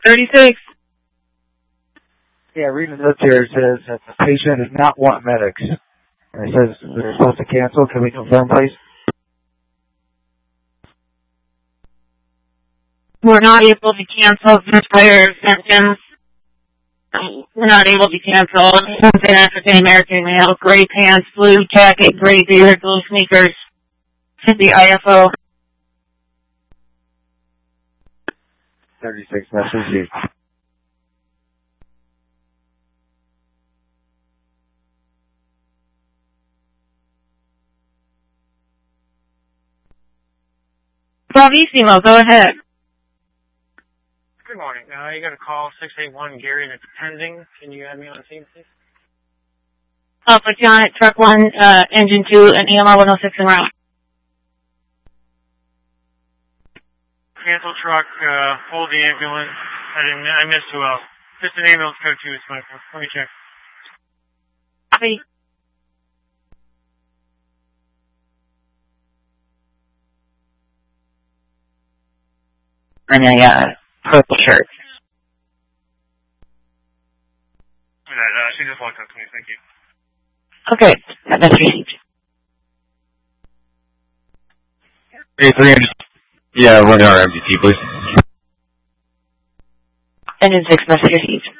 36. Yeah, reading the notes here, it says that the patient does not want medics. And it says they're supposed to cancel. Can we confirm, please? We're not able to cancel prior symptoms. We're not able to cancel something African American male, gray pants, blue jacket, gray beard, blue sneakers. Should be IFO. 36 message. Bravissimo, go ahead. Good morning. You got a call 681 Gary that's pending. Can you add me on the scene, please? I'll put you on at truck 1, engine 2, and EMR 106 en route. Cancel truck, hold the ambulance. I missed who else. Just an ambulance code 2 is fine. Let me check. Copy. And a purple shirt. She just walked up to me. Thank you. Okay, that's received. Hey, 300. Yeah, run our MDT, please. Engine 6, message received.